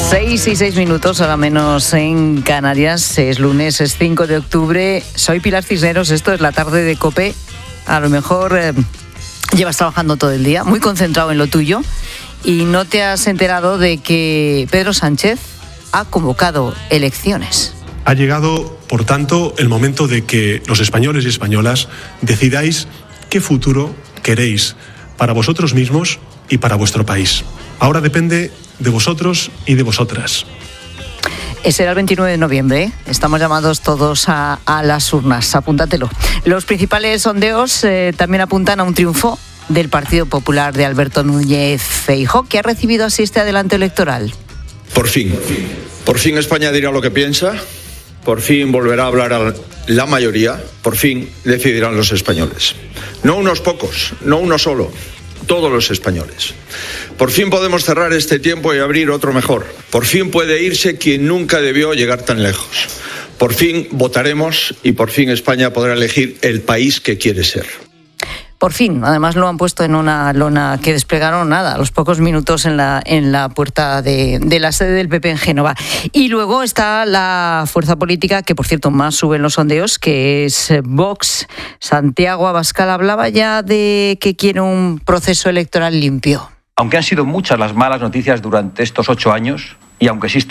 6:06, ahora menos en Canarias. Es lunes, es 5 de octubre. Soy Pilar Cisneros, esto es la tarde de COPE. A lo mejor llevas trabajando todo el día, muy concentrado en lo tuyo, y no te has enterado de que Pedro Sánchez ha convocado elecciones. Ha llegado, por tanto, el momento de que los españoles y españolas decidáis qué futuro queréis para vosotros mismos y para vuestro país. Ahora depende de vosotros y de vosotras. Será el 29 de noviembre, ¿eh? Estamos llamados todos a las urnas, apúntatelo. Los principales sondeos también apuntan a un triunfo del Partido Popular de Alberto Núñez Feijóo, que ha recibido así este adelanto electoral. Por fin España dirá lo que piensa, por fin volverá a hablar a la mayoría, por fin decidirán los españoles. No unos pocos, no uno solo, todos los españoles. Por fin podemos cerrar este tiempo y abrir otro mejor. Por fin puede irse quien nunca debió llegar tan lejos. Por fin votaremos y por fin España podrá elegir el país que quiere ser. Por fin, además lo han puesto en una lona que desplegaron a los pocos minutos en la puerta de la sede del PP en Génova. Y luego está la fuerza política que, por cierto, más sube en los sondeos, que es Vox. Santiago Abascal hablaba ya de que quiere un proceso electoral limpio. Aunque han sido muchas las malas noticias durante estos 8 años, y aunque existe